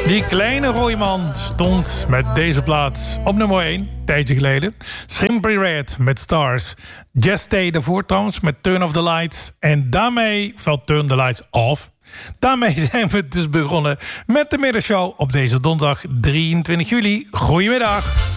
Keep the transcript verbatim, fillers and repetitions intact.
Die kleine Royman stond met deze plaat op nummer één, een tijdje geleden. Simply Red met Stars. Just Stay daarvoor trouwens met Turn Off The Lights. En daarmee valt Turn The Lights Off. Daarmee zijn we dus begonnen met de middagshow op deze donderdag drieëntwintig juli. Goedemiddag.